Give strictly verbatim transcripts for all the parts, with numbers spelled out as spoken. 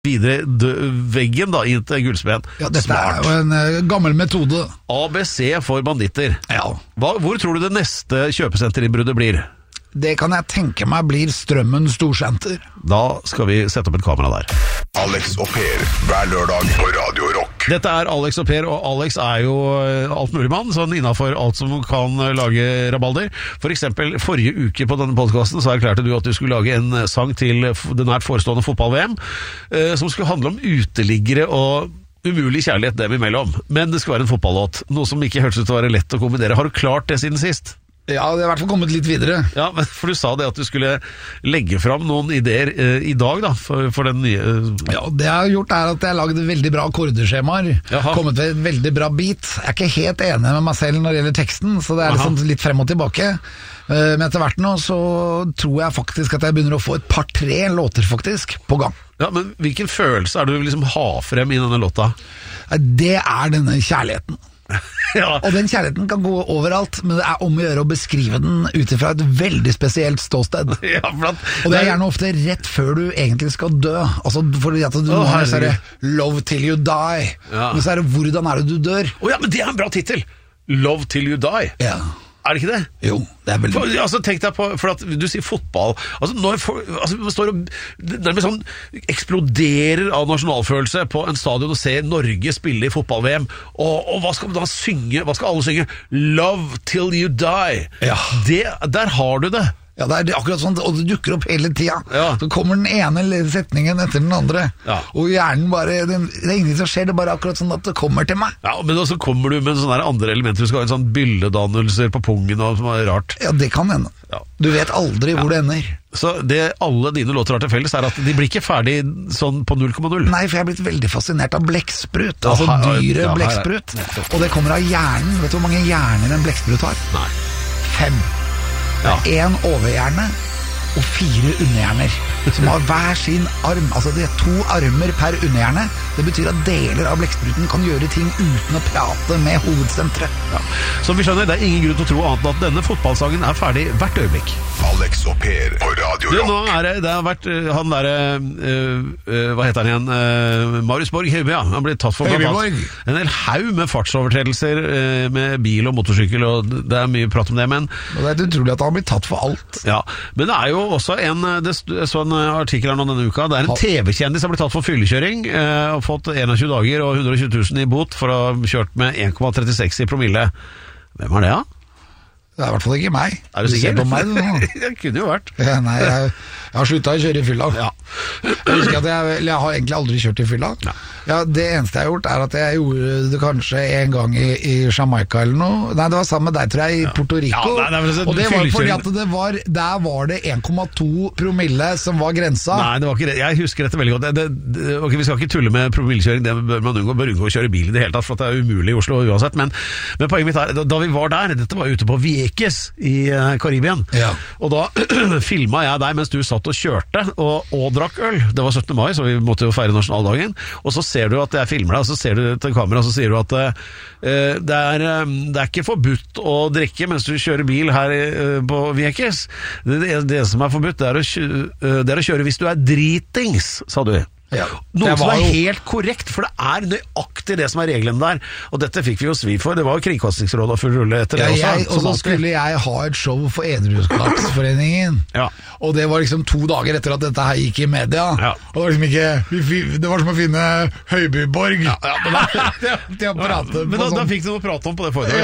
videre veggen da, inn til gullsmeden. Ja, dette Smart. er jo en uh, gammel metode. A B C for banditter. Ja. Hva, hvor tror du det neste kjøpesenterinbruddet blir? Det kan jeg tenke meg blir Strømmen Storsenter. Da skal vi sette opp et kamera der. Alex og Per, hver lørdag på Radio Rock. Dette er Alex og Per, og Alex er jo alt mulig mann, sånn innenfor alt som kan lage rabalder. For eksempel, forrige uke på denne podcasten så erklærte du at du skulle lage en sang til det nært forestående fotball-V M, eh, som skulle handle om uteliggere og umulig kjærlighet dem imellom. Men det skulle være en fotballåt, noe som ikke hørtes ut til å være lett å kombinere. Har du klart det siden sist? Ja, det har i hvert fall kommet litt videre. Ja, men for du sa det at du skulle legge fram noen ideer eh, i dag da, for, for den nye... Eh... Ja, det jeg har gjort er at jeg har laget veldig bra akkordeskjemaer, kommet ved et veldig bra beat. Jeg er ikke helt enig med meg selv når det gjelder teksten, så det er liksom litt frem og tilbake. Uh, men etter hvert nå så tror jeg faktisk at jeg begynner å få et par-tre låter faktisk på gang. Ja, men hvilken følelse er du liksom ha frem i denne låta? Det er denne kjærligheten. Ja. Og den kjærligheten kan gå overalt, men det er om å gjøre å beskrive den ut ifra et veldig spesielt ståsted. Ja, at, og det er gjerne ofte rett før du egentlig skal dø. Altså fordi at du Åh, må så er det Love Till You Die. Ja. Men så er det hvordan er det du dør. Å ja, men det er en bra titel. Love Till You Die. Ja. Er det ikke det? Jo, det er veldig... For, altså, tenk deg på, for at du sier fotball, altså, når for, altså, man står og nærmest sånn eksploderer av nasjonalfølelse på en stadion og ser Norge spille i fotball-V M, og, og hva skal da synge, hva skal alle synge? Love Till You Die. Ja. Det, der har du det. Ja, det er akkurat sånn, og det dukker opp hele tida. Ja. Så kommer den ene setningen etter den andre. Ja. Og hjernen bare, det er ingenting som skjer, det er bare akkurat sånn at det kommer til meg. Ja, men også kommer du med sånne andre elementer. Du skal ha en sånn bylledannelser på pungen og som er rart. Ja, det kan hende. Ja. Du vet aldri hvor det ender. Så det alle dine låter har til felles er at de blir ikke ferdig sånn på null komma null. Nei, for jeg er blitt veldig fascinert av blekksprut. Altså Ja, her- dyre ja, her er- blekksprut. Og det kommer av hjernen. Vet du hvor mange hjerner en blekksprut har? Nei. Fem. Det Ja. er en overhjerne og fire underhjerner som har hver sin arm. Altså det er to armer per underhjerne. Det betyr at deler av blekkspruten kan gjøre ting uten å prate med hovedsentret. Ja. Som vi skjønner, det er ingen grunn til å tro annet enn at denne fotballsangen er ferdig hvert øyeblikk. Alex og Per på Radio Du, nå Rock. er det, det har vært uh, han der, uh, uh, hva heter han igjen, uh, Marius Borg Høiby, ja. Han ble tatt for blant Høibyborg. annet en hel haug med fartsovertredelser uh, med bil og motorsykkel, og det er mye prat om det, men Og det er utrolig at han blir tatt for alt. ja, men det er jo også en, det st- så en artikkel her nå denne uka, det er en T V-kjendis som har blitt tatt for fyllekjøring, uh, og fått enogtjue dager og hundre og tjue tusen i bot for å ha kjørt med en komma trettiseks i promille. Hvem er det, da? Det er i hvert fall ikke meg. Er du sikker? ser på meg, du, nå. Det kunne jo vært. Ja, nei, jeg, jeg har sluttet å kjøre i fylla. Ja. Jeg husker at jeg, eller jeg har egentlig aldri kjørt i fylla. Ja. Ja, det eneste jeg har gjort er at jeg gjorde det kanskje en gang i, i Jamaica eller noe. Nei, det var sammen med deg, tror jeg, i Puerto Rico. Ja, nei, nei, men og det var fyllekjøring- fordi at det var, der var det en komma to promille som var grensa. Nei, det var ikke det. Jeg husker dette veldig godt. Det, det, det, ok, vi skal ikke tulle med promillekjøring, det bør man unngå, bør unngå å kjøre bil i det hele tatt, for det er umulig i Oslo uansett. Men, men poenget mitt er, da, da vi var der, dette var ute på Vieques i uh, Karibien, Ja. og da filmet jeg deg mens du satt og kjørte og, og drakk øl. Det var syttende mai, så vi måtte jo feire nasjonaldagen. Og så ser du at jeg filmer deg, og så ser du til kamera, og så sier du at uh, det, er, um, det er ikke forbudt å drikke mens du kjører bil her uh, på Vieques. Det, det, det som er forbudt, det er, å kjøre, uh, det er å kjøre hvis du er dritings, sa du. Ja. Noe Det som var er jo- helt korrekt, for det er nøyaktig det som er reglene der. Og dette fikk vi jo svi for. Det var jo Kringkastingsrådet full rulle etter Ja, det også. jeg, og som så alltid. skulle jeg ha et show for Edruskapsforeningen. Ja. Og det var liksom to dager etter at dette her gikk i media. Ja. Og det var liksom ikke vi fi- Det var som å finne Høibyborg. Ja, ja, men da- til å prate Men på da, da sånn. fikk du noe å prate om på det foredraget.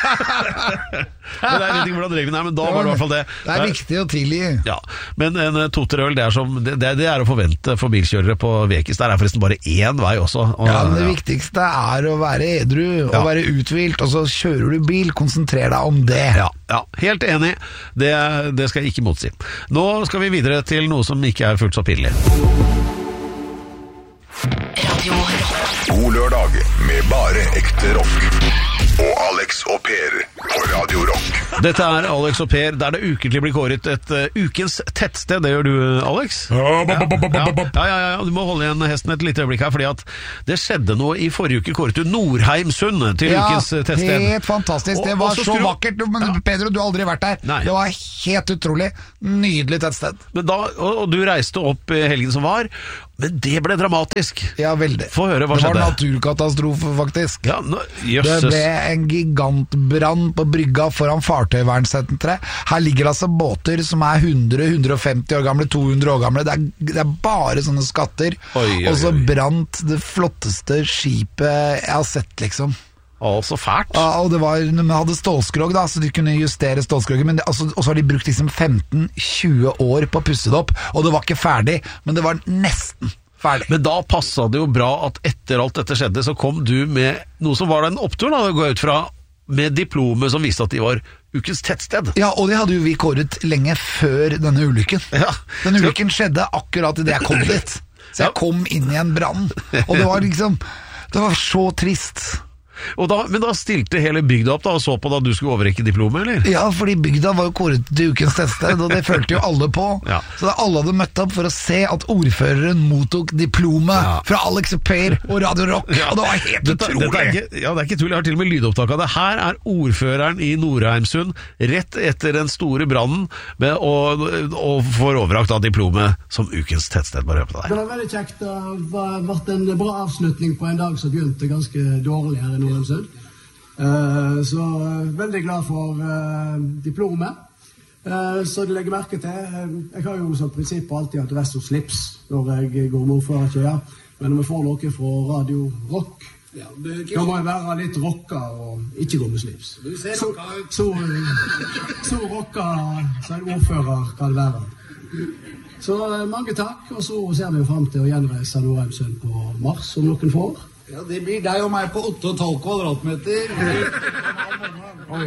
Ja. Men jeg vet ikke hvordan reglene er, men da var det i hvert fall det. Det er viktig å tilgi. Ja, men en eh, to-tre øl, det er, som, det, det er å forvente for bilkjørere på Vekis. Der er forresten bare én vei også. Og, Ja, men Det viktigste er å være edru og Ja. være uthvilt, og så kjører du bil. Konsentrer deg om det. Ja, ja, helt enig. Det, det skal jeg ikke motsi. Nå skal vi videre til noe som ikke er fullt så pinlig. Radio Rock. God lørdag med bare ekte rock. Og Alex og Per. på Radio Rock. Dette er Alex og Per, der det ukentlig blir kåret et uh, ukens tettsted. Det gjør du, Alex? Ja, ja, ja, ja, ja. Du må holde igjen hesten et lite øyeblikk her, fordi at det skjedde noe i forrige uke. Kåret du Nordheimsund til ja, ukens tettsted. Ja, helt fantastisk. Og, det var så skru... vakkert. Men ja. Pedro, du har aldri vært der. Nei. Det var helt utrolig. Nydelig tettsted. Men da, og, og du reiste opp helgen som var, men det ble dramatisk. Ja, veldig. Få høre, hva det skjedde? Det var naturkatastrofe, faktisk. Ja, no, det ble en gigantbrann på brygga foran fartøyvernsenteret. Her ligger altså båter som er hundre til hundre og femti år gamle, to hundre år gamle. Det er, det er bare sånne skatter. Oi, oi, oi. Og så brant det flotteste skipet jeg har sett, liksom. Å, så fælt. Ja, og det var, de hadde stålskrog da, så de kunne justere stålskroget, men det, altså, og så har de brukt liksom femten til tjue år på å pusse det opp, og det var ikke ferdig, men det var nesten ferdig. Men da passet det jo bra at etter alt dette skjedde, så kom du med noe som var en opptur da, å gå ut fra, med diplomet som viste at de var ukens tettsted. Ja, og det hadde jo vi kåret lenge før denne ulykken. Ja. Denne ulykken skjedde akkurat i det jeg kom dit. Så jeg kom inn i en brann, og det var liksom, det var så trist. Og da, men da stilte hele bygda opp da, og så på da du skulle overrekke diplomet, eller? Ja, fordi bygda var jo kåret til ukens tettsted, og det følte jo alle på. Ja. Så da alle hadde møtt opp for å se at ordføreren mottok diplomet ja. fra Alex og Per og Radio Rock, ja. og det var helt dette, utrolig. Dette er ikke, ja, det er ikke tull, jeg har til og med lydopptak av det. Her er ordføreren i Nordheimsund rett etter den store brannen med, og, og får overrakt av diplomet som ukens tettsted. Bare hør på det der. Det var veldig kjekt, det har vært en bra avslutning på en dag som begynte ganske dårlig her i Nordheimsund. Uh, så uh, veldig glad for uh, diplomet. Uh, så det legger merke til. Uh, jeg har jo som prinsipp alltid hatt vest og slips når jeg går med ordførerkjøya. Men når vi får noe fra Radio Rock, ja, da må jeg være litt rocka og ikke gå med slips. Så, så, så rocka så en ordfører kan det være. Så uh, mange takk, og så ser vi jo frem til å gjenreise Nordheimsund på Mars om noen får. Ja, det blir deg og meg på åtte og tolv kvadratmeter. Oi.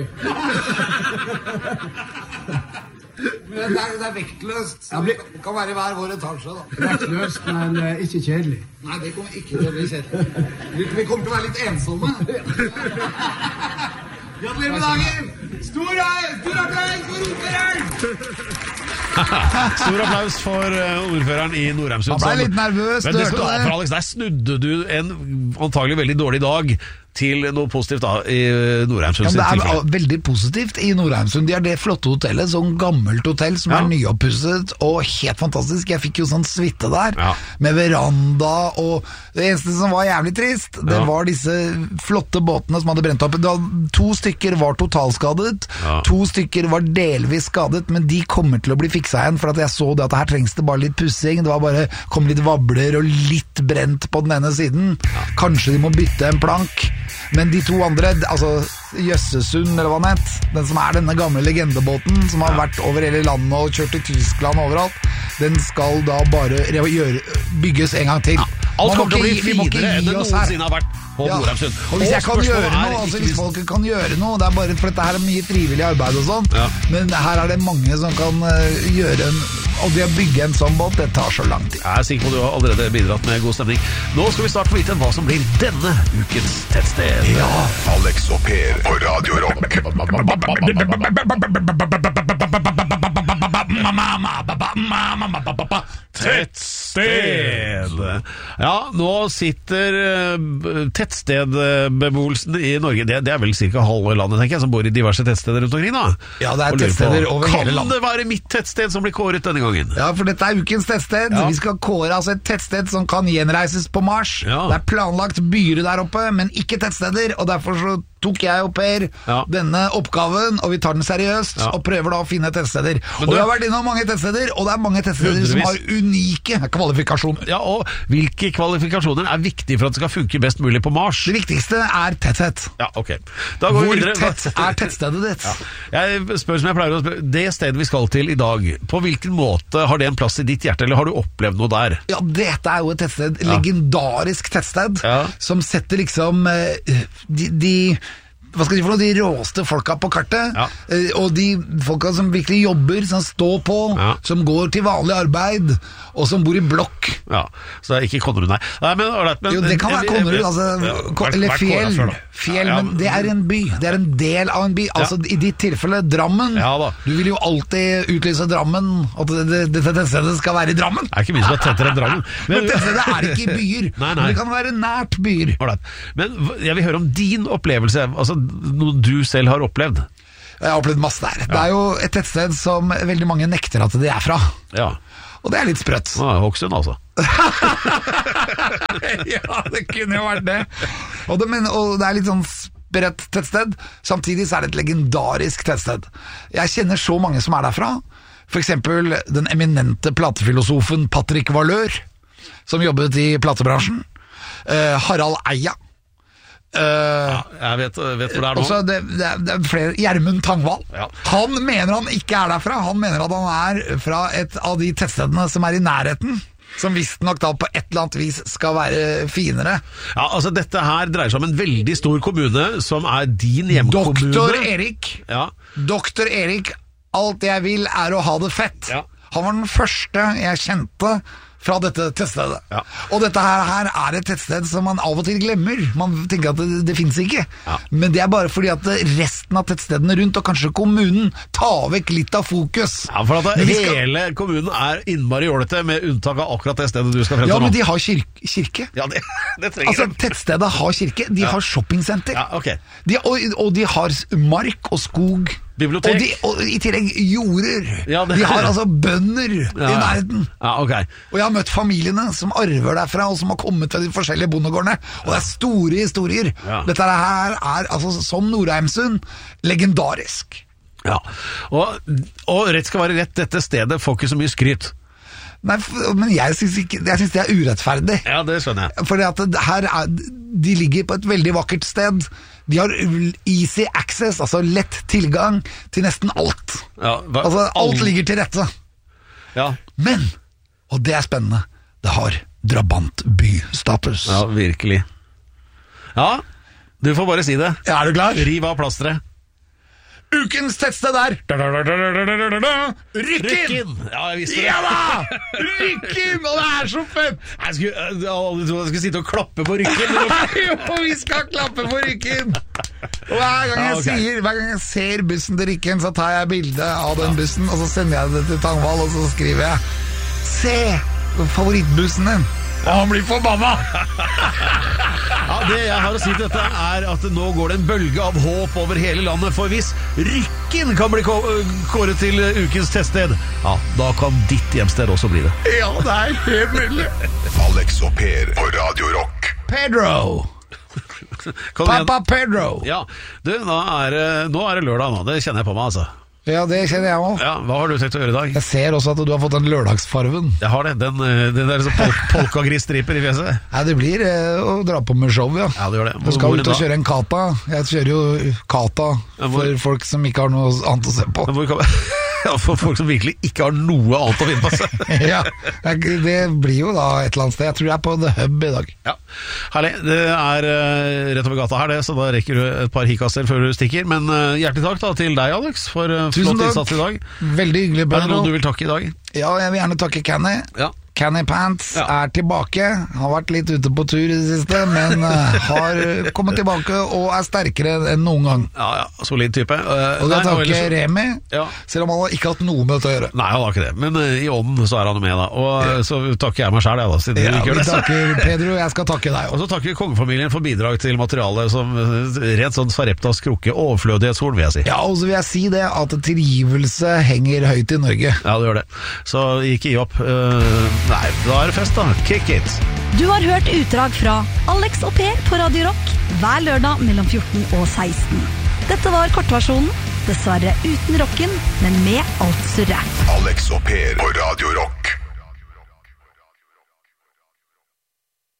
Men det er, det er vektløst. Så det kan være i hver vår etasje, da. Vektløst, men uh, ikke kjedelig. Nei, det kommer ikke til å bli kjedelig. Vi kommer til å være litt ensomme. Gratulerer med dagen! Stor applaus for ordføreren! Stor applaus for uh, ordføreren i Nordheimsund. Han ble litt nervøs. Men det skal du ha, for Alex, der snudde du en antagelig veldig dårlig dag til noe positivt da, i Nordheimsund. Ja, det er veldig positivt i Nordheimsund. De har det flotte hotellet, sånn gammelt hotell som ja. er nyoppusset og helt fantastisk. Jeg fikk jo sånn suite der, ja. med veranda, og det eneste som var jævlig trist, det ja. var disse flotte båtene som hadde brent opp. Det var, to stykker var totalskadet, ja. to stykker var delvis skadet, men de kommer til å bli fiksa igjen, for at jeg så det at her trengs det bare litt pussing. Det var bare, kom litt vabler og litt brent på den ene siden. Ja. Kanskje de må bytte en plank. Men de to andre, altså Jøssesund eller hva den het, den som er denne gamle legendebåten som har ja. vært over hele landet og kjørt til Tyskland overalt, den skal da bare gjøre, bygges en gang til. Ja. Alt kommer til å bli finere enn det noensinne har vært på ja. Nordheimsund. Og hvis jeg kan gjøre noe, altså hvis folk kan gjøre noe, det er bare for dette her er mye frivillig arbeid og sånn, ja. men her er det mange som kan uh, gjøre en, og det å bygge en sånn båt, det tar så lang tid. Jeg er sikker på at du har allerede bidratt med god stemning. Nå skal vi snart få vite hva som blir denne ukens tettsted. Ja, Alex og Per på Radio Rock. Tettsted. Ja, nå sitter uh, tettstedbeboelsen i Norge, det, det er vel cirka halve landet, tenker jeg, som bor i diverse tettsteder rundt omkring da. Ja, det er tettsteder over hele landet. Kan det være mitt tettsted som blir kåret denne gangen? Ja, for dette er ukens tettsted. Ja. Vi skal kåre altså et tettsted som kan gjenreises på Mars. Ja. Det er planlagt byer der oppe, men ikke tettsteder, og derfor så tok jeg og Per ja. denne oppgaven, og vi tar den seriøst, ja. og prøver da å finne tettsteder. Og vi har vært innom mange tettsteder, og det er mange tettsteder hundrevis. Som har unike kvalifikasjoner. Ja, og hvilke kvalifikasjoner er viktige for at det skal funke best mulig på Mars? Det viktigste er tetthet. Ja, ok. Da går Hvor vi videre. tett er tettstedet ditt? Ja. Jeg spør som jeg pleier å spørre, det stedet vi skal til i dag, på hvilken måte har det en plass i ditt hjerte, eller har du opplevd noe der? Ja, dette er jo et tettsted, ja. legendarisk tettsted, ja. som setter liksom de, de hva skal jeg si for noe, de råeste folka på kartet, ja. og de folka som virkelig jobber, som står på, ja. som går til vanlig arbeid, og som bor i blokk. Ja, så det er ikke Konnerud, nei. nei men, men, jo, det kan være Konnerud, altså, ja, eller Fjell, Fjell, men det er en by, det er en del av en by, altså ja. i ditt tilfelle Drammen, ja, du vil jo alltid utlyse Drammen, at dette tettstedet skal være i Drammen. Det er ikke mye som er tettere enn Drammen. Men, men tettstedet er ikke i byer, nei, nei. Men det kan være nært byer. Men jeg vil høre om din opplevelse, altså noe du selv har opplevd. Jeg har opplevd masse der. Ja. Det er jo et tettsted som veldig mange nekter at de er fra. Ja. Og det er litt sprøtt. Ja, Hokksund altså. Ja, det kunne jo vært det. Og det, men, og det er litt sånn sprøtt tettsted. Samtidig så er det et legendarisk tettsted. Jeg kjenner så mange som er derfra. For eksempel den eminente platefilosofen Patrick Valeur, som jobbet i platebransjen. Uh, Harald Eia. Uh, ja, jeg vet, vet hvor det er nå. Også det, det, det er flere Gjermund Tangvall. Ja. Han mener han ikke er derfra. Han mener at han er fra et av de tettstedene som er i nærheten, som visstnok da på et eller annet vis skal være finere. Ja, altså Dette her dreier seg om en veldig stor kommune, som er din hjemkommune. Doktor Erik. Ja. Doktor Erik, alt jeg vil er å ha det fett. Ja. Han var den første jeg kjente fra dette tettstedet. Ja. Og dette her, her er et tettsted som man av og til glemmer. Man tenker at det, det finnes ikke. Ja. Men det er bare fordi at resten av tettstedene rundt, og kanskje kommunen, tar vekk litt av fokus. Ja, for at det, skal... hele kommunen er innmari jålete, med unntak av akkurat det stedet du skal frem til nå. Ja, men de har kirke. kirke. Ja, det, det trenger altså, tettstedet har kirke. De ja. har shoppingsenter. Ja, okay. de, og, og de har mark og skog. Bibliotek. Og, de, og i tillegg jorder. Ja, det... De har altså bønder ja. i nærheten. Ja, okay. Og jeg har møtt familiene som arver derfra, og som har kommet til de forskjellige bondegårdene. Og det er store historier. Ja. Dette her er, altså, som Nordheimsund, legendarisk. Ja, og, og rett skal være rett, dette stedet får ikke så mye skryt. Nei, men jeg synes, ikke, jeg synes det er urettferdig. Ja, det skjønner jeg. Fordi at det, her er, de ligger på et veldig vakkert sted. De har easy access, altså lett tilgang til nesten alt. Ja, hva, altså alt ligger til rette. Ja. Men, og det er spennende, det har drabantbystatus. Ja, virkelig. Ja, du får bare si det. Ja, er du klar? Riv av plasteret. Ukens tettsted der Rykken! Ja, jeg visste det. Ja da! Rykken! Og det er så fett! Jeg skulle, jeg, jeg skulle sitte og klappe på Rykken. Jo, vi skal klappe på Rykken! Og hver gang, jeg ja, okay. sier, hver gang jeg ser bussen til Rykken, så tar jeg bilde av den bussen, og så sender jeg det til Tangvall, og så skriver jeg: se favorittbussen din! Og han blir forbanna! Ja, det jeg har å si til dette er at nå går det en bølge av håp over hele landet, for hvis Rykken kan bli kåret til ukens tettsted, ja, da kan ditt hjemsted også bli det. Ja, det er helt mulig. Alex og Per på Radio Rock. Pedro. Pappa Pedro. Ja, du, nå er, nå er det lørdag nå, det kjenner jeg på meg altså. Ja, det kjenner jeg også. Ja, hva har du tenkt å gjøre i dag? Jeg ser også at du har fått den lørdagsfarven. Jeg har det, den, den der sånn pol polkagrisstriper i fjeset. Ja, det blir eh, å dra på med show, ja. Ja, det gjør det. Du skal ut og kjøre en kata. Jeg kjører jo kata ja, hvor... for folk som ikke har noe annet å se på. Ja, hvor kan... Ja, for folk som virkelig ikke har noe annet å finne på seg. Ja, det blir jo da et eller annet sted. Jeg tror jeg er på The Hub i dag. Ja, herlig. Det er uh, rett over gata her, det, så da rekker du et par hikasser før du stikker. Men uh, hjertelig takk da til deg, Alex, for uh, flott innsats i dag. Veldig hyggelig, Pedro. Er det noen du vil takke i dag? Ja, jeg vil gjerne takke Kenny. Ja. Kenny Pants ja. er tilbake. Har vært litt ute på tur i det siste, men uh, har kommet tilbake og er sterkere enn noen gang. Ja, ja, solid type. Uh, og da takker jeg Remi, ja. selv om han har ikke hatt noe med dette å gjøre. Nei, han har ikke det, men uh, i ånden så er han med da. Og ja. så takker jeg meg selv, jeg da, siden ja, vi gjør det. Takker Pedro, jeg skal takke deg også. Og så takker kongefamilien for bidrag til materialet som rent sånn Sareptas krukke overflødighetshorn, vil jeg si. Ja, og så vil jeg si det, at tilgivelse henger høyt i Norge. Ja, det gjør det. Så ikke gi opp. Uh, Nei, da er det fest da. Kick it! Du har hørt utdrag fra Alex og Per på Radio Rock hver lørdag mellom fjorten og seksten. Dette var kortversjonen, dessverre uten rocken, men med alt surret. Alex og Per på Radio Rock.